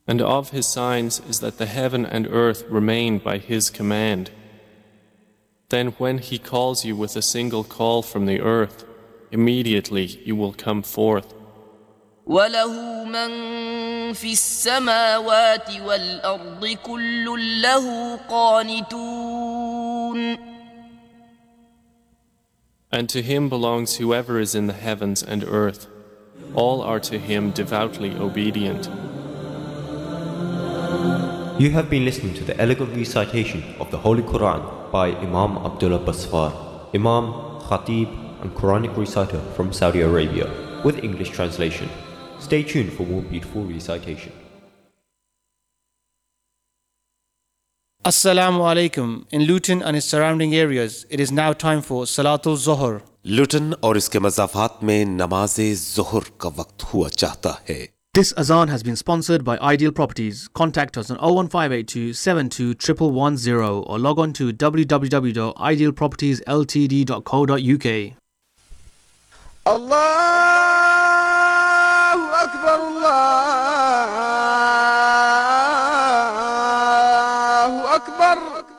And of his signs is that the heaven and earth remain by his command. Then when he calls you with a single call from the earth, immediately you will come forth. وَلَهُ مَن فِي السَّمَاوَاتِ وَالْأَرْضِ كُلٌّ لَهُ قَانِتُونَ. And to him belongs whoever is in the heavens and earth. All are to him devoutly obedient. You have been listening to the elegant recitation of the Holy Quran by Imam Abdullah Basfar, Imam, Khatib and Quranic reciter from Saudi Arabia, with English translation. Stay tuned for more beautiful recitation. Assalamu alaikum. In Luton and its surrounding areas, it is now time for Salatul Zuhr. लुटन और इसके मज़ाफ़ात में नमाज़े ज़ुहर का वक्त हुआ चाहता है. This azan has been sponsored by Ideal Properties. Contact us on 01582 72 1110 or log on to www.idealpropertiesltd.co.uk. Allahu Akbar, Allahu Akbar.